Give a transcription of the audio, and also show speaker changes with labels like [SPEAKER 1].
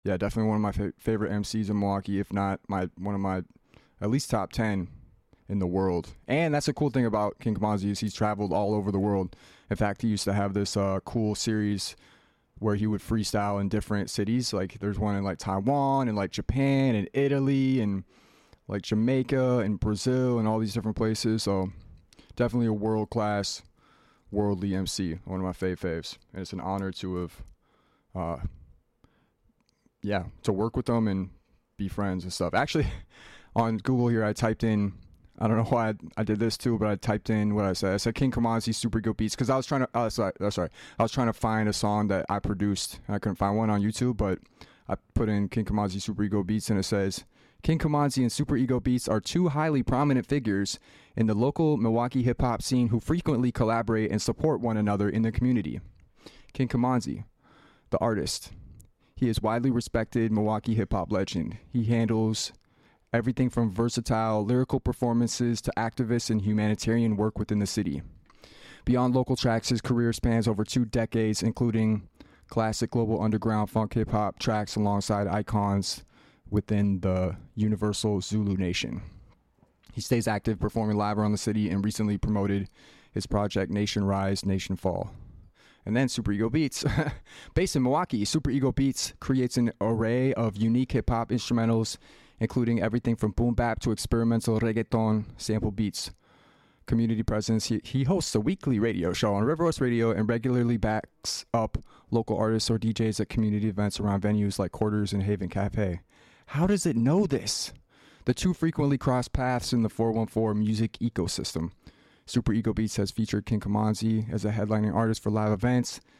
[SPEAKER 1] Yeah, definitely one of my favorite MCs in Milwaukee, if not my one of my at least top 10 in the world. And that's the cool thing about King Kamazi is he's traveled all over the world. In fact, he used to have this cool series where he would freestyle in different cities. Like there's one in like Taiwan and like Japan and Italy and like Jamaica and Brazil and all these different places. So definitely a world class, worldly MC, one of my faves. And it's an honor to have, uh, yeah, to work with them and be friends and stuff. Actually, on Google here, I typed in. I don't know why I did this too, but I typed in what I said. I said King Kamazi Super Good Beats because I was trying to. Sorry. I was trying to find a song that I produced and I couldn't find one on YouTube, but I put in King Kamazi Super Ego Beats and it says King Kamazi and Super Ego Beats are two highly prominent figures in the local Milwaukee hip hop scene who frequently collaborate and support one another in the community. King Kamazi, the artist. He is widely respected Milwaukee hip hop legend. He handles everything from versatile lyrical performances to activist and humanitarian work within the city. Beyond local tracks, his career spans over 2 decades, including classic global underground funk hip hop tracks alongside icons within the Universal Zulu Nation. He stays active, performing live around the city, and recently promoted his project Nation Rise, Nation Fall. And then Super Ego Beats. Based in Milwaukee, Super Ego Beats creates an array of unique hip hop instrumentals, including everything from boom bap to experimental reggaeton sample beats. Community presence. He hosts a weekly radio show on River West Radio and regularly backs up local artists or DJs at community events around venues like Quarters and Haven Cafe. How does it know this? The two frequently cross paths in the 414 music ecosystem. Super Ego Beats has featured King Kamazi as a headlining artist for live events,